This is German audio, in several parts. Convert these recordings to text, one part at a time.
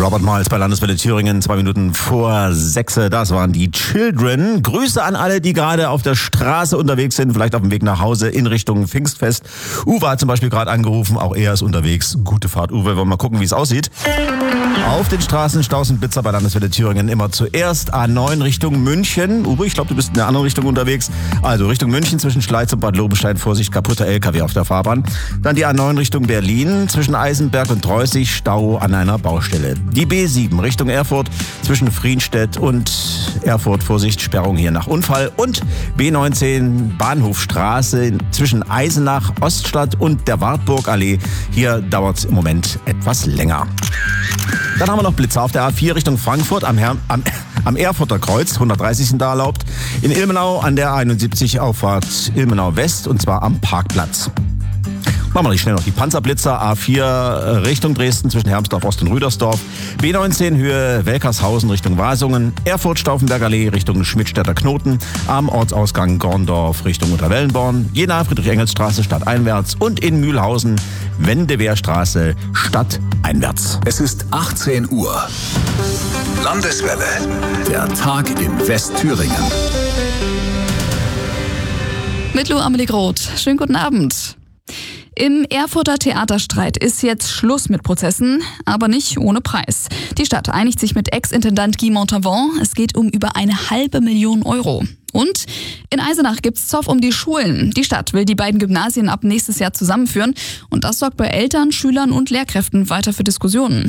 Robert Miles bei Landeswelle Thüringen, 2 Minuten vor 6. Das waren die Children. Grüße an alle, die gerade auf der Straße unterwegs sind, vielleicht auf dem Weg nach Hause in Richtung Pfingstfest. Uwe hat zum Beispiel gerade angerufen, auch er ist unterwegs. Gute Fahrt, Uwe. Wollen wir mal gucken, wie es aussieht. Auf den Straßen Staus und Blitzer bei Landeswelle Thüringen immer zuerst A9 Richtung München. Uwe, ich glaube, du bist in der anderen Richtung unterwegs. Also Richtung München zwischen Schleiz und Bad Lobenstein. Vorsicht, kaputter LKW auf der Fahrbahn. Dann die A9 Richtung Berlin zwischen Eisenberg und Treußig. Stau an einer Baustelle. Die B7 Richtung Erfurt zwischen Frienstedt und Erfurt. Vorsicht, Sperrung hier nach Unfall. Und B19 Bahnhofstraße zwischen Eisenach, Oststadt und der Wartburgallee. Hier dauert es im Moment etwas länger. Dann haben wir noch Blitzer auf der A4 Richtung Frankfurt am Erfurter Kreuz, 130 sind da erlaubt. In Ilmenau an der 71 Auffahrt Ilmenau West und zwar am Parkplatz. Machen wir nicht schnell noch die Panzerblitzer. A4 Richtung Dresden zwischen Hermsdorf Ost und Rüdersdorf. B19 Höhe Welkershausen Richtung Wasungen. Erfurt Stauffenberger Allee Richtung Schmidtstädter Knoten. Am Ortsausgang Gorndorf Richtung Unterwellenborn. Jena Friedrich-Engels-Straße stadteinwärts. Und in Mühlhausen Wendewehrstraße stadteinwärts. Es ist 18 Uhr. Landeswelle. Der Tag in Westthüringen. Mit Lou Amelie Groth. Schönen guten Abend. Im Erfurter Theaterstreit ist jetzt Schluss mit Prozessen, aber nicht ohne Preis. Die Stadt einigt sich mit Ex-Intendant Guy Montavon. Es geht um über 500.000 Euro. Und in Eisenach gibt's Zoff um die Schulen. Die Stadt will die beiden Gymnasien ab nächstes Jahr zusammenführen. Und das sorgt bei Eltern, Schülern und Lehrkräften weiter für Diskussionen.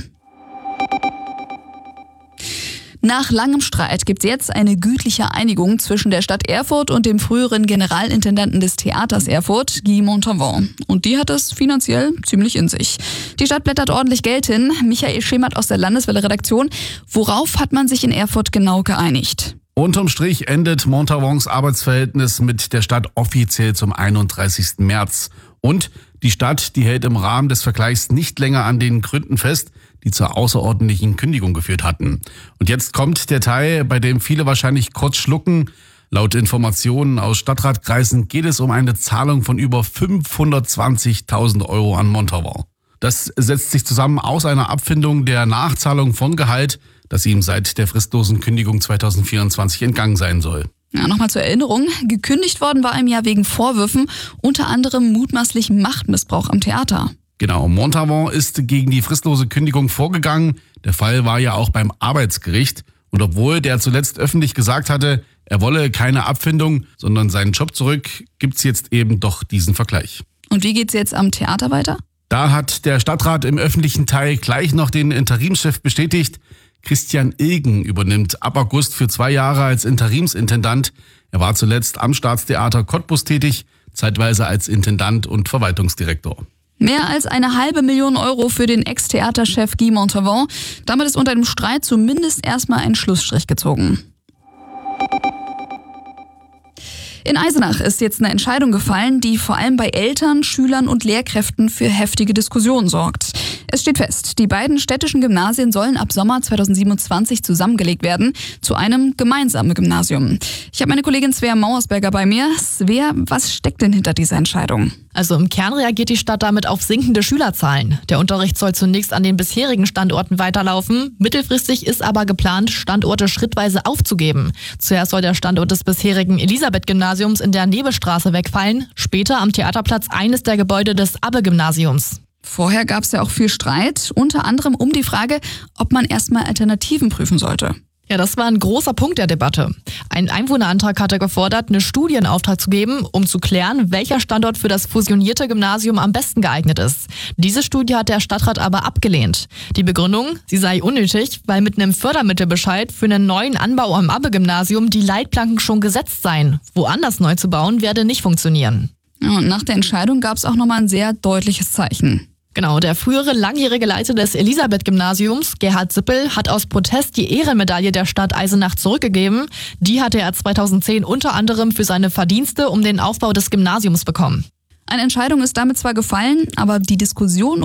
Nach langem Streit gibt's jetzt eine gütliche Einigung zwischen der Stadt Erfurt und dem früheren Generalintendanten des Theaters Erfurt, Guy Montavon. Und die hat es finanziell ziemlich in sich. Die Stadt blättert ordentlich Geld hin. Michael Schemert aus der Landeswelle-Redaktion. Worauf hat man sich in Erfurt genau geeinigt? Unterm Strich endet Montavons Arbeitsverhältnis mit der Stadt offiziell zum 31. März. Und die Stadt, die hält im Rahmen des Vergleichs nicht länger an den Gründen fest, die zur außerordentlichen Kündigung geführt hatten. Und jetzt kommt der Teil, bei dem viele wahrscheinlich kurz schlucken. Laut Informationen aus Stadtratkreisen geht es um eine Zahlung von über 520.000 Euro an Montavon. Das setzt sich zusammen aus einer Abfindung der Nachzahlung von Gehalt, das ihm seit der fristlosen Kündigung 2024 entgangen sein soll. Ja, nochmal zur Erinnerung. Gekündigt worden war ihm ja wegen Vorwürfen, unter anderem mutmaßlichem Machtmissbrauch am Theater. Genau, Montavon ist gegen die fristlose Kündigung vorgegangen. Der Fall war ja auch beim Arbeitsgericht. Und obwohl der zuletzt öffentlich gesagt hatte, er wolle keine Abfindung, sondern seinen Job zurück, gibt's jetzt eben doch diesen Vergleich. Und wie geht's jetzt am Theater weiter? Da hat der Stadtrat im öffentlichen Teil gleich noch den Interimschef bestätigt. Christian Ilgen übernimmt ab August für 2 Jahre als Interimsintendant. Er war zuletzt am Staatstheater Cottbus tätig, zeitweise als Intendant und Verwaltungsdirektor. Mehr als 500.000 Euro für den Ex-Theaterchef Guy Montavon. Damit ist unter dem Streit zumindest erstmal ein Schlussstrich gezogen. In Eisenach ist jetzt eine Entscheidung gefallen, die vor allem bei Eltern, Schülern und Lehrkräften für heftige Diskussionen sorgt. Es steht fest, die beiden städtischen Gymnasien sollen ab Sommer 2027 zusammengelegt werden zu einem gemeinsamen Gymnasium. Ich habe meine Kollegin Svea Mauersberger bei mir. Svea, was steckt denn hinter dieser Entscheidung? Also im Kern reagiert die Stadt damit auf sinkende Schülerzahlen. Der Unterricht soll zunächst an den bisherigen Standorten weiterlaufen. Mittelfristig ist aber geplant, Standorte schrittweise aufzugeben. Zuerst soll der Standort des bisherigen Elisabeth-Gymnasiums in der Nebelstraße wegfallen, später am Theaterplatz eines der Gebäude des Abbe-Gymnasiums. Vorher gab es ja auch viel Streit, unter anderem um die Frage, ob man erstmal Alternativen prüfen sollte. Ja, das war ein großer Punkt der Debatte. Ein Einwohnerantrag hatte gefordert, eine Studie in Auftrag zu geben, um zu klären, welcher Standort für das fusionierte Gymnasium am besten geeignet ist. Diese Studie hat der Stadtrat aber abgelehnt. Die Begründung, sie sei unnötig, weil mit einem Fördermittelbescheid für einen neuen Anbau am Abbe-Gymnasium die Leitplanken schon gesetzt seien. Woanders neu zu bauen, werde nicht funktionieren. Ja, und nach der Entscheidung gab es auch nochmal ein sehr deutliches Zeichen. Genau, der frühere langjährige Leiter des Elisabeth-Gymnasiums, Gerhard Sippel, hat aus Protest die Ehrenmedaille der Stadt Eisenach zurückgegeben. Die hatte er 2010 unter anderem für seine Verdienste um den Aufbau des Gymnasiums bekommen. Eine Entscheidung ist damit zwar gefallen, aber die Diskussion